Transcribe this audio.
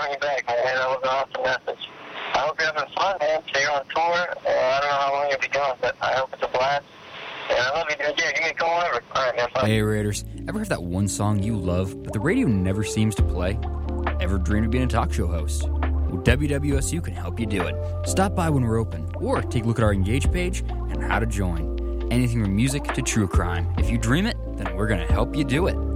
calling you back, man. That was an awesome message. I hope you're having fun, man. So you're on tour. I don't know how long you'll be gone, but I hope it's a blast. And I love you, dude. Yeah, give me a call whenever. All right, man. Bye. Hey, Raiders. Ever have that one song you love, but the radio never seems to play? Ever dreamed of being a talk show host? Well, WWSU can help you do it. Stop by when we're open, or take a look at our Engage page and how to join. Anything from music to true crime. If you dream it, then we're going to help you do it.